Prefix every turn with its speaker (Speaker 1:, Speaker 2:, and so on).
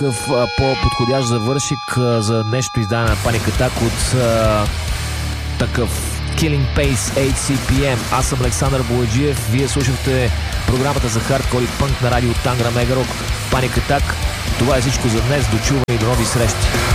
Speaker 1: какъв по-подходящ завършик за нещо издание на Panic Attack от такъв Killing Pace HCPM. Аз съм Александър Бояджиев. Вие слушахте програмата за хардкор и пънк на радио Тангра Мегарок Panic Attack. Това е всичко за днес. Дочуване и до нови срещи.